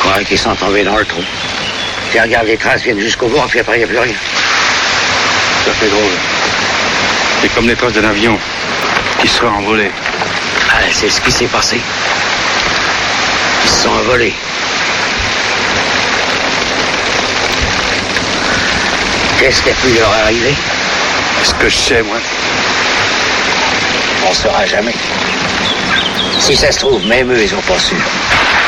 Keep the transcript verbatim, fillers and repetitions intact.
croirais qu'ils sont tombés dans le trou. Puis regarde, les traces viennent jusqu'au bord, puis après, il n'y a plus rien. Ça fait drôle. C'est comme les traces d'un avion qui sera envolé. Ah, c'est ce qui s'est passé. Ils se sont envolés. Qu'est-ce qui a pu leur arriver? Est-ce que je sais, moi? On ne saura jamais. Si ça se trouve, même eux, ils n'ont pas su.